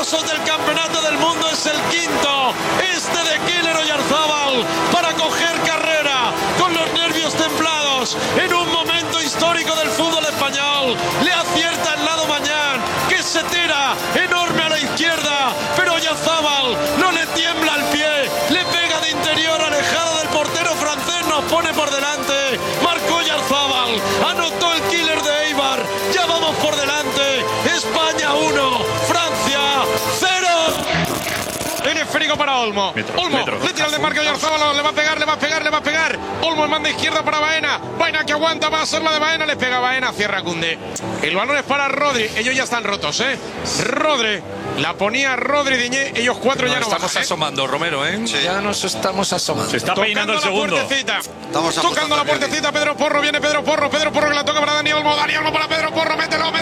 pasos del campeonato del mundo es el quinto. Este de Keller Oyarzábal para coger carrera con los nervios templados en un momento histórico del fútbol español. Le acierta el lado Mañán, que se tira enorme a la izquierda, pero Oyarzábal no le tiembla el pie, le pega de interior alejado del portero francés, nos pone por delante. Marcó Oyarzábal, anotó el Killer de Eibar, ya vamos por delante. España 1, Francia 0. En esférico para Olmo. Olmo le tira el desmarque a Oyarzábal, le va a pegar. Olmo en banda izquierda para Baena. Baena que aguanta, va a ser la de Baena, le pega Baena, cierra Koundé. El balón es para Rodri, ellos ya están rotos, Rodri. La ponía Rodri Diñé, ellos cuatro ya no estamos bajan, asomando, Romero, Sí. Ya nos estamos asomando. Se está peinando el segundo. Tocando la puertecita, Pedro Porro, viene Pedro Porro que la toca para Dani Olmo para Pedro Porro, mételo.